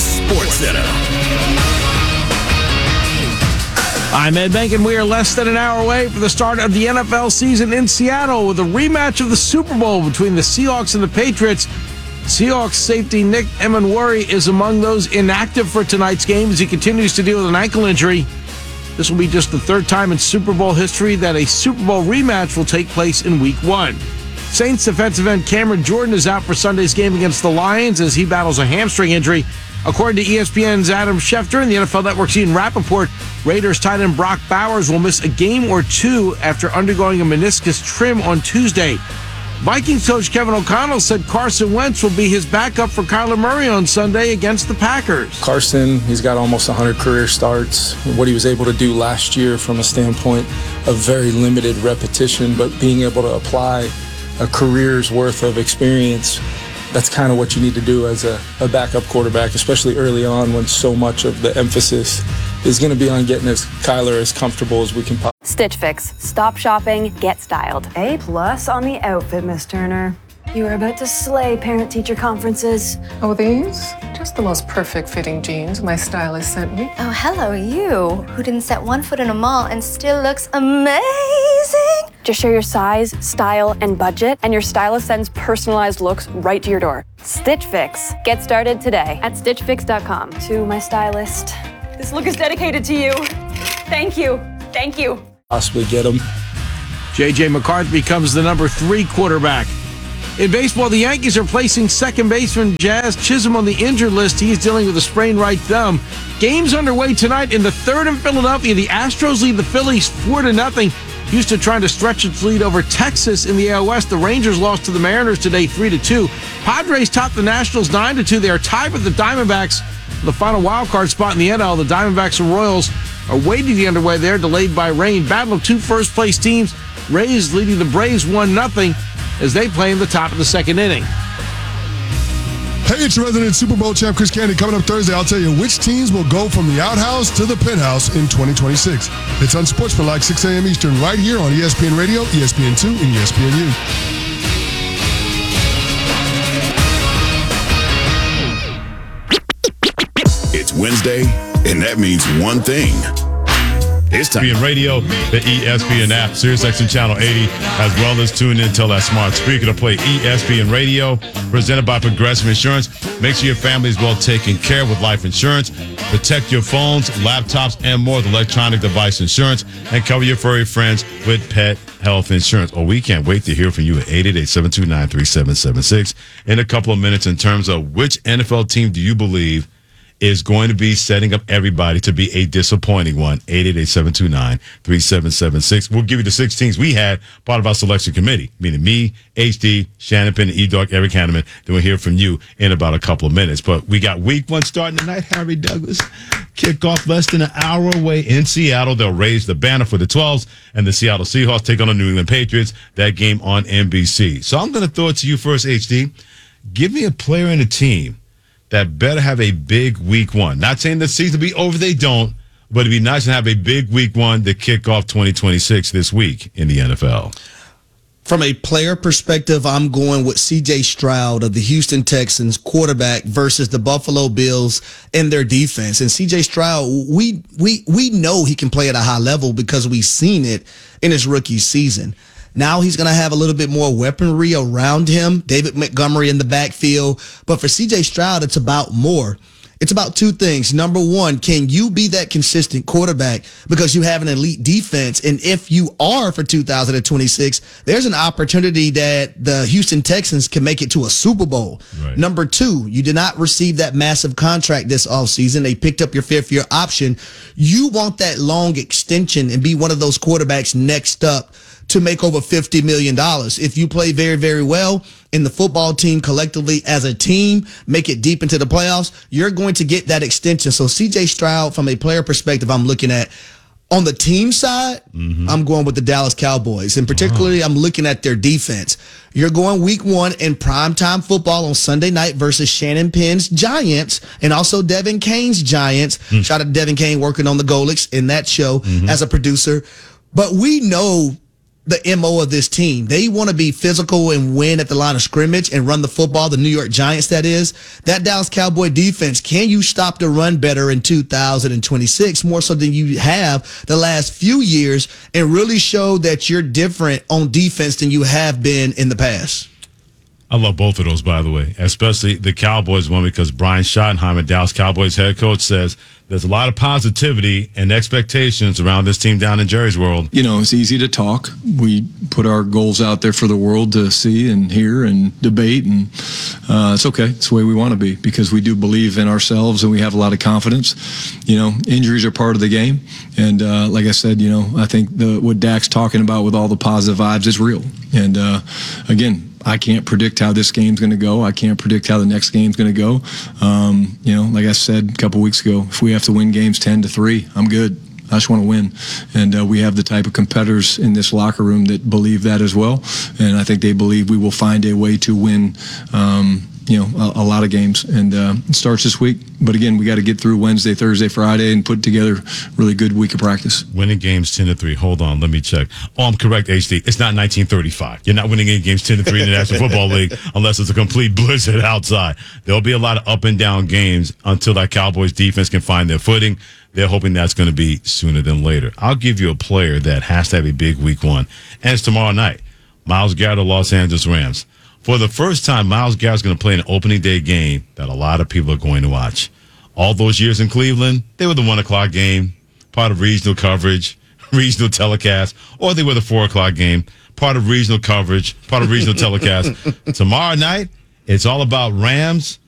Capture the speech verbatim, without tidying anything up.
Texas Sports Center. I'm Ed Bank, and we are less than an hour away from the start of the N F L season in Seattle with a rematch of the Super Bowl between the Seahawks and the Patriots. Seahawks safety Nick Emmanwori is among those inactive for tonight's game as he continues to deal with an ankle injury. This will be just the third time in Super Bowl history that a Super Bowl rematch will take place in Week one. Saints defensive end Cameron Jordan is out for Sunday's game against the Lions as he battles a hamstring injury. According to E S P N's Adam Schefter and the N F L Network's Ian Rappaport, Raiders tight end Brock Bowers will miss a game or two after undergoing a meniscus trim on Tuesday. Vikings coach Kevin O'Connell said Carson Wentz will be his backup for Kyler Murray on Sunday against the Packers. Carson, he's got almost one hundred career starts. What he was able to do last year from a standpoint of very limited repetition, but being able to apply a career's worth of experience, that's kind of what you need to do as a, a backup quarterback, especially early on when so much of the emphasis is going to be on getting as Kyler as comfortable as we can possibly. Stitch Fix. Stop shopping, get styled. A plus on the outfit, Miss Turner. You are about to slay parent-teacher conferences. Oh, these? Just the most perfect fitting jeans my stylist sent me. Oh, hello, you, who didn't set one foot in a mall and still looks amazing. Just share your size, style, and budget, and your stylist sends personalized looks right to your door. Stitch Fix. Get started today at stitch fix dot com. To my stylist, this look is dedicated to you. Thank you. Thank you. Possibly get him. J J McCarthy becomes the number three quarterback. In baseball, the Yankees are placing second baseman Jazz Chisholm on the injured list. He's dealing with a sprained right thumb. Games underway tonight in the third in Philadelphia. The Astros lead the Phillies four to nothing. Houston trying to stretch its lead over Texas in the A L West. The Rangers lost to the Mariners today three to two. Padres top the Nationals nine to two. They are tied with the Diamondbacks for the final wild card spot in the N L. The Diamondbacks and Royals are waiting the underway there, delayed by rain. Battle of two first-place teams. Rays leading the Braves one nothing as they play in the top of the second inning. Hey, it's your resident Super Bowl champ, Chris Candy. Coming up Thursday, I'll tell you which teams will go from the outhouse to the penthouse in twenty twenty-six. It's Unsportsmanlike, six a.m. Eastern, right here on E S P N Radio, E S P N two, and E S P N U. It's Wednesday, and that means one thing. It's time. E S P N Radio, the E S P N app, SiriusXM Channel eighty, as well as tune in till that smart speaker to play E S P N Radio, presented by Progressive Insurance. Make sure your family is well taken care of with life insurance. Protect your phones, laptops, and more with electronic device insurance, and cover your furry friends with pet health insurance. Oh, we can't wait to hear from you at eight eight eight, seven two nine, three seven seven six in a couple of minutes in terms of which N F L team do you believe is going to be setting up everybody to be a disappointing one. eight eight eight, seven two nine, three seven seven six. We'll give you the six teams we had, part of our selection committee, meaning me, H D, Shannon Penn, E-Dog, Eric Hanneman. Then we'll hear from you in about a couple of minutes. But we got week one starting tonight. Harry Douglas kickoff less than an hour away in Seattle. They'll raise the banner for the twelves, and the Seattle Seahawks take on the New England Patriots. That game on N B C. So I'm going to throw it to you first, H D. Give me a player and a team that better have a big week one. Not saying the season will be over, they don't, but it'd be nice to have a big week one to kick off twenty twenty-six this week in the N F L. From a player perspective, I'm going with C J Stroud of the Houston Texans, quarterback, versus the Buffalo Bills and their defense. And C J Stroud, we we we know he can play at a high level because we've seen it in his rookie season. Now he's going to have a little bit more weaponry around him, David Montgomery in the backfield. But for C J Stroud, it's about more. It's about two things. Number one, can you be that consistent quarterback because you have an elite defense? And if you are for two thousand twenty-six, there's an opportunity that the Houston Texans can make it to a Super Bowl. Right. Number two, you did not receive that massive contract this offseason. They picked up your fifth year option. You want that long extension and be one of those quarterbacks next up to make over fifty million dollars. If you play very, very well and the football team collectively as a team make it deep into the playoffs, you're going to get that extension. So C J Stroud, from a player perspective, I'm looking at. On the team side, mm-hmm. I'm going with the Dallas Cowboys. And particularly, oh. I'm looking at their defense. You're going week one in primetime football on Sunday night versus Shannon Penn's Giants and also Devin Kane's Giants. Mm. Shout out to Devin Kane working on the Golics in that show mm-hmm. as a producer. But we know the M O of this team. They want to be physical and win at the line of scrimmage and run the football, the New York Giants, that is. That Dallas Cowboy defense, can you stop the run better in two thousand twenty-six, more so than you have the last few years, and really show that you're different on defense than you have been in the past? I love both of those, by the way, especially the Cowboys one, because Brian Schottenheimer, Dallas Cowboys head coach, says there's a lot of positivity and expectations around this team down in Jerry's world. You know, it's easy to talk. We put our goals out there for the world to see and hear and debate, and uh, it's okay. It's the way we want to be, because we do believe in ourselves and we have a lot of confidence. You know, injuries are part of the game, and uh, like I said, you know, I think the, what Dak's talking about with all the positive vibes is real. And uh, again, I can't predict how this game's going to go. I can't predict how the next game's going to go. Um, you know, like I said a couple weeks ago, if we have to win games ten to three, I'm good. I just want to win. And uh, we have the type of competitors in this locker room that believe that as well. And I think they believe we will find a way to win, um, you know, a, a lot of games. And uh, it starts this week. But again, we got to get through Wednesday, Thursday, Friday, and put together a really good week of practice. Winning games ten to three. Hold on, let me check. Oh, I'm correct, H D. It's not nineteen thirty-five. You're not winning any games ten to three in the National Football League unless it's a complete blizzard outside. There'll be a lot of up and down games until that Cowboys defense can find their footing. They're hoping that's going to be sooner than later. I'll give you a player that has to have a big week one, and it's tomorrow night. Myles Garrett of Los Angeles Rams. For the first time, Myles Garrett's going to play an opening day game that a lot of people are going to watch. All those years in Cleveland, they were the one o'clock game, part of regional coverage, regional telecast, or they were the four o'clock game, part of regional coverage, part of regional telecast. Tomorrow night, it's all about Rams